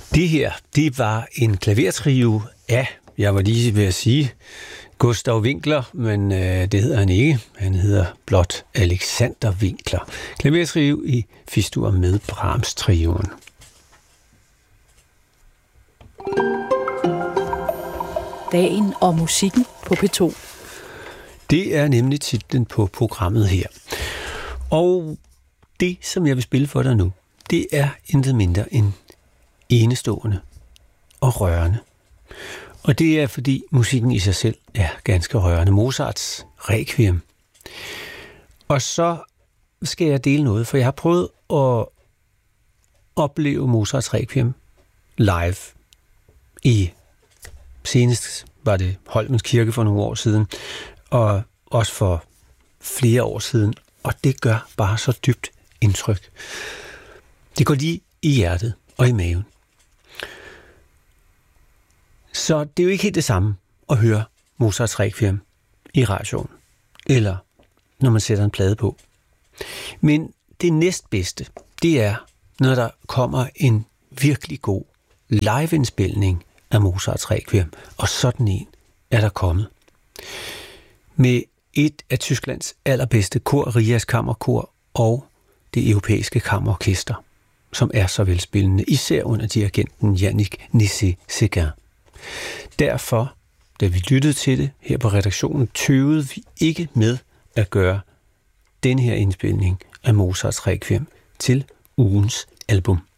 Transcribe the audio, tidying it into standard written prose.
Det her, det var en klavertrio af, jeg var lige ved at sige, Gustav Winckler, men det hedder han ikke. Han hedder blot Alexander Winkler. Klavertrio i Fistur med Brahms-trioen. Dagen og musikken på P2. Det er nemlig titlen på programmet her. Og det, som jeg vil spille for dig nu, det er intet mindre end enestående og rørende. Og det er, fordi musikken i sig selv er ganske rørende. Mozarts Requiem. Og så skal jeg dele noget, for jeg har prøvet at opleve Mozarts Requiem live. Senest var det Holmens Kirke for nogle år siden, og også for flere år siden. Og det gør bare så dybt indtryk. Det går lige i hjertet og i maven. Så det er jo ikke helt det samme at høre Mozarts Requiem i radioen, eller når man sætter en plade på. Men det næstbedste, det er, når der kommer en virkelig god liveindspilning af Mozarts Requiem, og sådan en er der kommet. Med et af Tysklands allerbedste kor, Rias Kammerkor, og det europæiske kammerorkester, som er så velspillende, især under dirigenten Yannick Nézet-Séguin. Derfor, da vi lyttede til det her på redaktionen, tøvede vi ikke med at gøre den her indspilning af Mozarts Requiem til ugens album.